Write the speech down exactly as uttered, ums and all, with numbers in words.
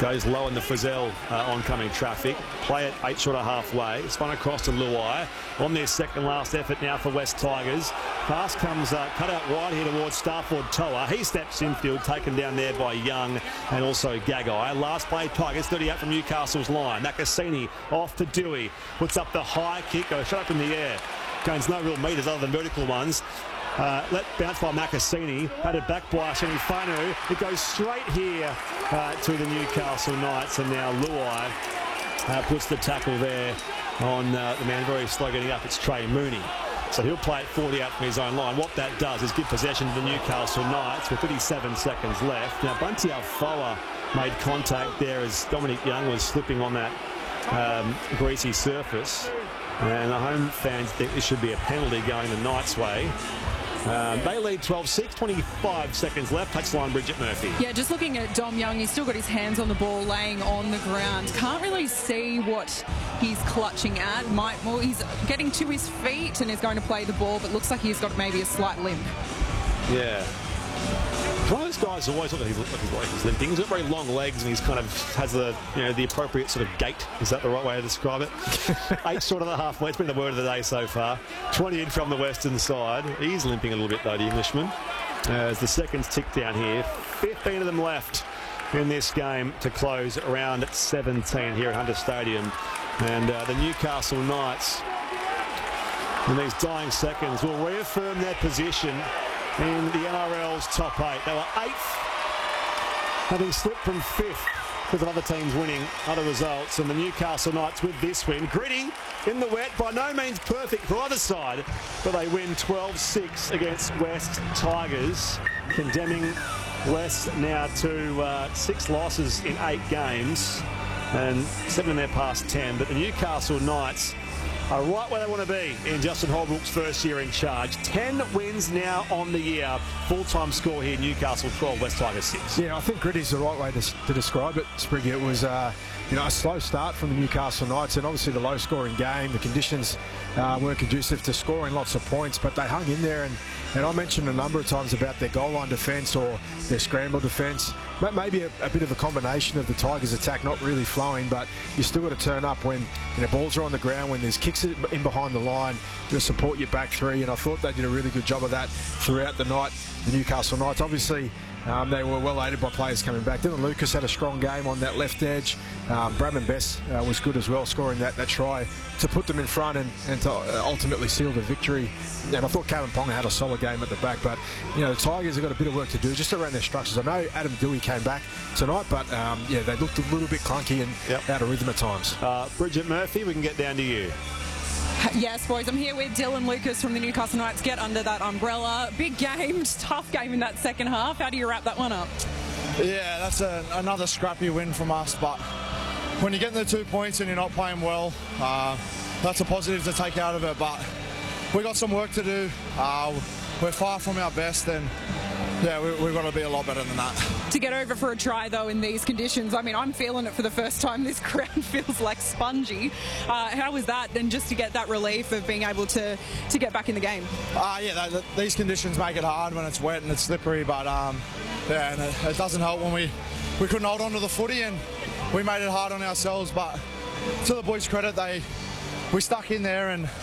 Goes low in the Frizzell uh, oncoming traffic. Play it eight short of halfway. It's spun across to Luai. On their second last effort now for West Tigers. Pass comes uh, cut out wide here towards Starford Toa. He steps infield, taken down there by Young and also Gagai. Last play, Tigers thirty-eight from Newcastle's line. Nakasini off to Dewey. Puts up the high kick. Goes shot up in the air. Gains no real metres other than vertical ones. Uh, let bounce by Makasini, batted back by Shenifanu. It goes straight here uh, to the Newcastle Knights, and now Luai uh, puts the tackle there on uh, the man very slow getting up. It's Trey Mooney. So he'll play it forty-eight from his own line. What that does is give possession to the Newcastle Knights with thirty-seven seconds left. Now Bunty Alfoa made contact there as Dominic Young was slipping on that um, greasy surface. And the home fans think this should be a penalty going the Knights' way. Um, they lead twelve six, twenty-five seconds left. Touchline, Bridget Murphy. Yeah, just looking at Dom Young, he's still got his hands on the ball laying on the ground. Can't really see what he's clutching at. Might, well, he's getting to his feet and is going to play the ball, but looks like he's got maybe a slight limp. Yeah. One of those guys always look like he's, like he's, like he's limping. He's got very long legs and he's kind of has the you know the appropriate sort of gait. Is that the right way to describe it? Eight short of the halfway. It's been the word of the day so far. twenty in from the western side. He's limping a little bit though, the Englishman. Uh, as the seconds tick down here. fifteen of them left in this game to close round seventeen here at Hunter Stadium. And uh, the Newcastle Knights in these dying seconds will reaffirm their position in the N R L's top eight. They were eighth, having slipped from fifth because of other teams winning other results. And the Newcastle Knights with this win, gritty in the wet, by no means perfect for either side, but they win twelve six against West Tigers, condemning West now to uh, six losses in eight games and seven in their past ten. But the Newcastle Knights are right where they want to be in Justin Holbrook's first year in charge. ten wins now on the year. Full-time score here, Newcastle twelve, West Tigers six. Yeah, I think gritty's the right way to, to describe it, Spriggy. It was uh, you know, a slow start from the Newcastle Knights, and obviously the low-scoring game. The conditions uh, weren't conducive to scoring lots of points, but they hung in there. And, and I mentioned a number of times about their goal line defence or their scramble defence. Maybe a, a bit of a combination of the Tigers' attack not really flowing, but you still got to turn up when you know, balls are on the ground, when there's kicks in behind the line to support your back three. And I thought they did a really good job of that throughout the night. The Newcastle Knights, obviously, um, they were well aided by players coming back. Dylan Lucas had a strong game on that left edge. Um, Bradman Best uh, was good as well, scoring that, that try to put them in front and, and to ultimately seal the victory. And I thought Kevin Ponga had a solid game at the back, but you know the Tigers have got a bit of work to do just around their structures. I know Adam Dewey came back tonight, but um, yeah, they looked a little bit clunky and yep. out of rhythm at times. Uh, Bridget Murphy, we can get down to you. Yes, boys, I'm here with Dylan Lucas from the Newcastle Knights. Get under that umbrella. Big game, tough game in that second half. How do you wrap that one up? Yeah, that's a, another scrappy win from us, but when you're getting the two points and you're not playing well, uh, that's a positive to take out of it, but we got some work to do. Uh, we're far from our best, and yeah, we, we've got to be a lot better than that. To get over for a try, though, in these conditions, I mean, I'm feeling it for the first time. This ground feels like spongy. Uh, how was that? And just to get that relief of being able to, to get back in the game? Uh, yeah, that, that, these conditions make it hard when it's wet and it's slippery, but um, yeah, and it, it doesn't help when we, we couldn't hold on to the footy and we made it hard on ourselves, but to the boys' credit, they we stuck in there and